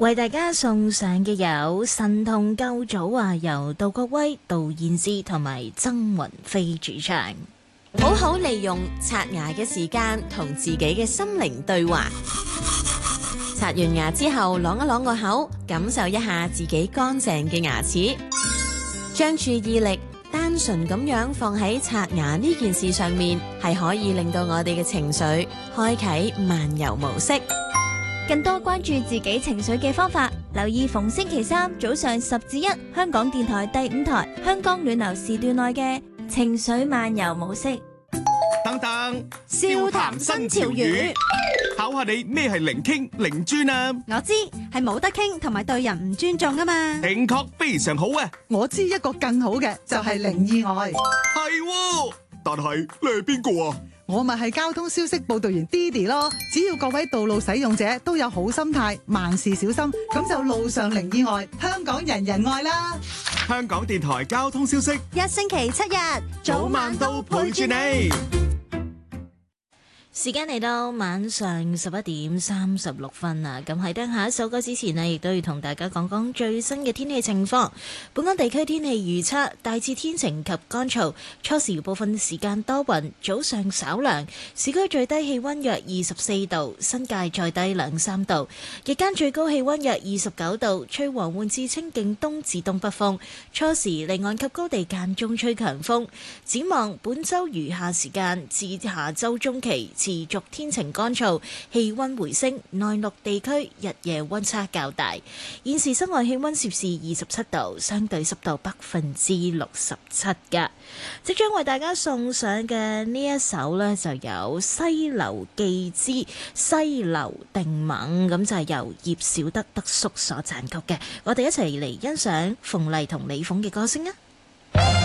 為大家送上嘅有神童救祖啊，由杜國威、杜燕之同埋曾雲飛主唱。 好好利用刷牙嘅時間，同自己嘅心靈對話。刷完牙之後，啷一啷個口，感受一下自己乾淨嘅牙齒，將注意力單純咁樣放喺刷牙呢件事上面，係可以令到我哋嘅情緒開啟漫遊模式。 更多關注自己情緒嘅方法，留意逢星期三早上10至1，香港電台第5台香港暖流時段內嘅情緒漫遊模式。 等等， 笑談新潮語， 考下你咩係零傾零專啊？ 我知係冇得傾同埋對人唔尊重啊嘛。 正確，非常好啊！ 我知一個更好嘅就係零意外。 係喎，但係你係邊個啊？ 我咪係交通消息報導員 Didi 咯。只要各位道路使用者都有好心態，萬事小心，咁就路上零意外，香港人人愛啦。 香港電台交通消息， 一星期7日， 早晚都陪住你。 時間嚟到晚上11:36啦，咁喺聽下一首歌之前呢，亦都要同大家講講最新嘅天氣情況。本港地區天氣預測大致天晴及乾燥，初時部分時間多雲，早上稍涼，市區最低氣溫約24度，新界再低2-3度，日間最高氣溫約29度，吹和緩至清勁東至東北風，初時離岸及高地間中吹強風。展望本週餘下時間至下週中期，持續天晴乾燥，氣溫回升，內陸地區日夜溫差較大。現時室外氣溫攝氏27度，相對濕度67%㗎。即將為大家送上嘅呢一首呢，就有《西流記之西流定猛》，咁就係由葉小德德叔所撰曲嘅。我哋一齊嚟欣賞馮麗同李鳳嘅歌聲啊！